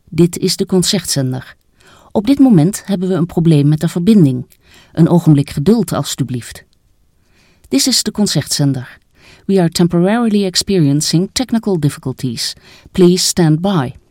Dit is de concertzender. Op dit moment hebben we een probleem met de verbinding. Een ogenblik geduld, alstublieft. This is the concertzender. We are temporarily experiencing technical difficulties. Please stand by.